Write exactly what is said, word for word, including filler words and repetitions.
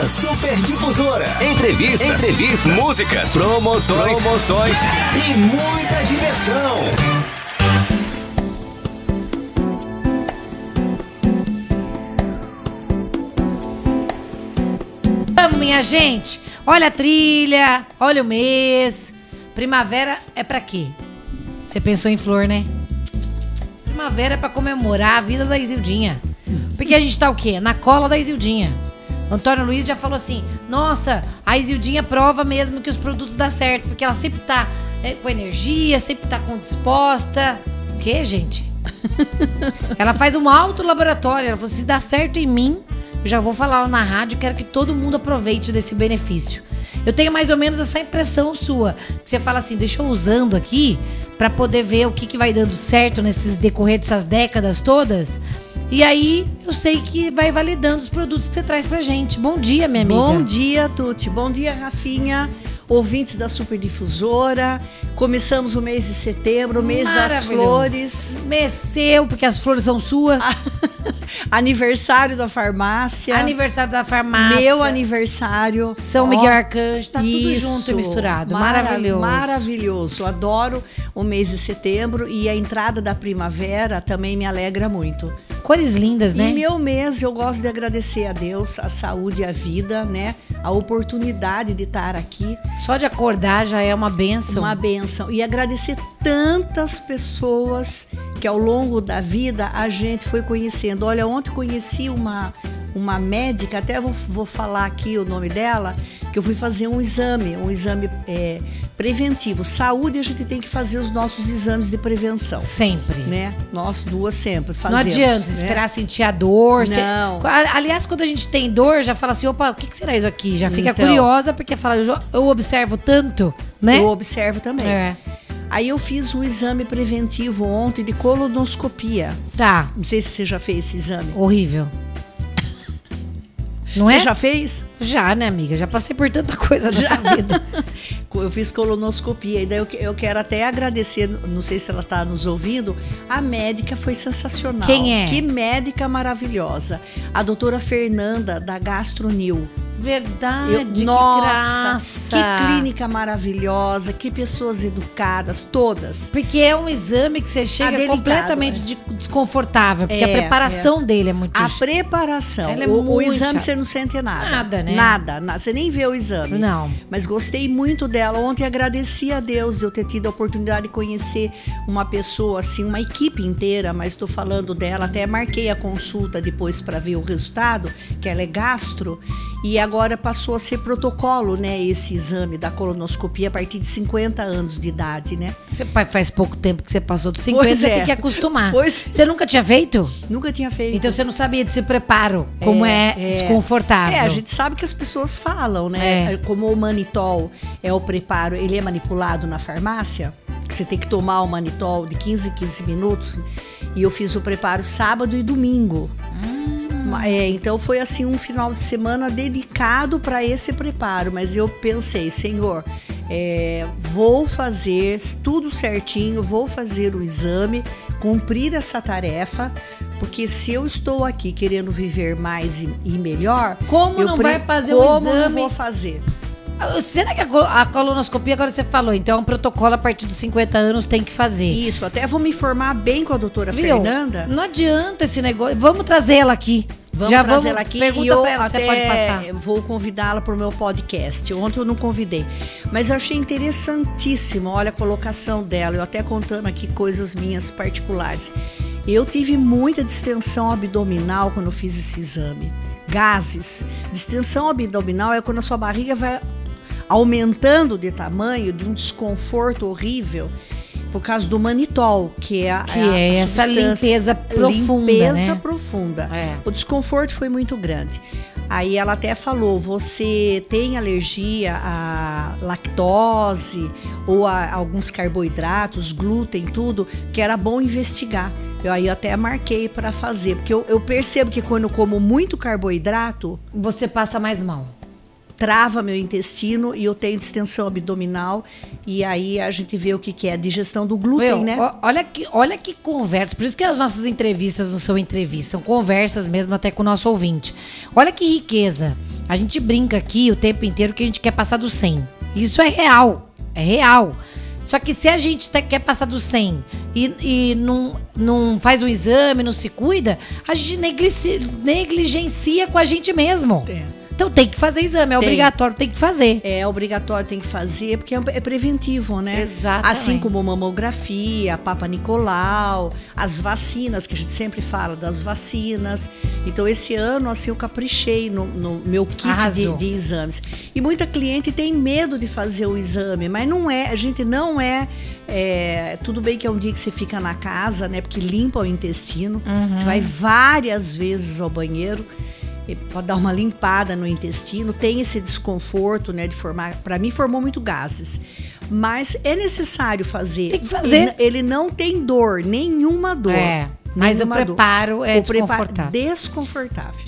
na Super Difusora. Entrevistas, entrevistas, músicas, promoções, promoções e muita diversão. Vamos, minha gente. Olha a trilha, olha o mês. Primavera é pra quê? Você pensou em flor, né? Primavera é pra comemorar a vida da Isildinha. Porque a gente tá o quê? Na cola da Isildinha. Antônio Luiz já falou assim: nossa, a Isildinha prova mesmo que os produtos dão certo, porque ela sempre tá é, com energia, sempre tá com disposta. O quê, gente? Ela faz um alto laboratório. Ela falou: se dá certo em mim, eu já vou falar lá na rádio, quero que todo mundo aproveite desse benefício. Eu tenho mais ou menos essa impressão sua, que você fala assim: deixa eu usando aqui pra poder ver o que, que vai dando certo nesses decorrer dessas décadas todas. E aí eu sei que vai validando os produtos que você traz pra gente. Bom dia, minha amiga. Bom dia, Tuti. Bom dia, Rafinha. Ouvintes da Super Difusora. Começamos o mês de setembro, o mês das flores. Mês seu, porque as flores são suas. Aniversário da farmácia. Aniversário da farmácia. Meu aniversário. São Ó, Miguel Arcanjo. Tá isso, tudo junto e misturado. Marav- Maravilhoso. Maravilhoso. Adoro o mês de setembro e a entrada da primavera também me alegra muito. Cores lindas, né? E meu mês eu gosto de agradecer a Deus, a saúde e a vida, né? A oportunidade de estar aqui. Só de acordar já é uma bênção. Uma bênção. E agradecer tantas pessoas que ao longo da vida a gente foi conhecendo. Olha, ontem conheci uma, uma médica, até vou, vou falar aqui o nome dela, que eu fui fazer um exame, um exame é, preventivo. Saúde, a gente tem que fazer os nossos exames de prevenção. Sempre. Né? Nós duas sempre fazemos. Não adianta né? esperar sentir a dor. Não. Cê... Aliás, quando a gente tem dor, já fala assim: opa, o que, que será isso aqui? Já fica Então, curiosa, porque fala, eu, eu observo tanto, né? Eu observo também. É. Aí eu fiz um exame preventivo ontem de colonoscopia. Tá. Não sei se você já fez esse exame. Horrível. Não Você é? já fez? Já, né, amiga? Já passei por tanta coisa nessa vida. Eu fiz colonoscopia e daí eu, eu quero até agradecer, não sei se ela está nos ouvindo, a médica foi sensacional. Quem é? Que médica maravilhosa. A doutora Fernanda, da Gastronil. Verdade, Eu, que nossa, graça. que clínica maravilhosa, que pessoas educadas, todas. Porque é um exame que você chega delicado, completamente é. de- desconfortável. Porque É, a preparação dele é muito... A preparação, Ela é o, o muito exame chata. você não sente nada. Nada, né? Nada, nada, você nem vê o exame. Não. Mas gostei muito dela. Ontem agradeci a Deus de eu ter tido a oportunidade de conhecer uma pessoa, assim, uma equipe inteira, mas estou falando dela, até marquei a consulta depois para ver o resultado, que ela é gastro, e agora passou a ser protocolo, né, esse exame da colonoscopia a partir de cinquenta anos de idade, né? Você pa- faz pouco tempo que você passou dos cinquenta, Pois você é. tem que acostumar. Pois- Você nunca tinha feito? Nunca tinha feito. Então você não sabia desse preparo, como é, desconfortável. É, a gente sabe que as pessoas falam, né? É. Como o manitol é o preparo, ele é manipulado na farmácia, que você tem que tomar o manitol de quinze em quinze minutos. E eu fiz o preparo sábado e domingo. É, então foi assim um final de semana dedicado para esse preparo, mas eu pensei, Senhor, é, vou fazer tudo certinho, vou fazer o exame, cumprir essa tarefa, porque se eu estou aqui querendo viver mais e, e melhor, Como eu não pre- vai fazer como o não exame? vou fazer? Será que a, col- a colonoscopia, agora você falou, então é um protocolo a partir dos cinquenta anos, tem que fazer. Isso, até vou me informar bem com a doutora Viu? Fernanda. Não adianta esse negócio. Vamos trazê-la aqui. Vamos Já trazer vamos, ela aqui pergunta e eu pra ela se até você pode passar. vou convidá-la para o meu podcast. Ontem eu não convidei, mas eu achei interessantíssimo, olha a colocação dela, eu até contando aqui coisas minhas particulares. Eu tive muita distensão abdominal quando eu fiz esse exame. Gases. Distensão abdominal é quando a sua barriga vai aumentando de tamanho, de um desconforto horrível, por causa do manitol, que é, a, Que a, a é essa substância- limpeza profunda, limpeza né? profunda. É. O desconforto foi muito grande. Aí ela até falou, você tem alergia à lactose ou a alguns carboidratos, glúten, tudo, que era bom investigar. Eu aí até marquei para fazer, porque eu, eu percebo que quando eu como muito carboidrato, Você passa mais mal. trava meu intestino e eu tenho distensão abdominal, e aí a gente vê o que, que é a digestão do glúten, Meu, né? ó, olha, que, olha que conversa. Por isso que as nossas entrevistas não são entrevistas, são conversas mesmo até com o nosso ouvinte. Olha que riqueza. A gente brinca aqui o tempo inteiro que a gente quer passar do cem. Isso é real, é real. Só que se a gente tá, quer passar do cem e, e não, não faz o exame, não se cuida, a gente negligencia, negligencia com a gente mesmo. É. Então tem que fazer exame, é Tem. obrigatório, tem que fazer. É obrigatório, tem que fazer, porque é é preventivo, né? Exatamente. Assim como mamografia, Papa Nicolau, as vacinas, que a gente sempre fala das vacinas. Então, esse ano, assim, eu caprichei no, no meu kit de, Arrasou. de exames. E muita cliente tem medo de fazer o exame, mas não é, a gente não é, é... Tudo bem que é um dia que você fica na casa, né? Porque limpa o intestino. Uhum. Você vai várias vezes ao banheiro. Pode dar uma limpada no intestino, tem esse desconforto, né, de formar, para mim formou muito gases, mas é necessário fazer. Tem que fazer. Ele, ele não tem dor, nenhuma dor. É, mas o nenhuma dor. preparo é O preparo desconfortável. desconfortável.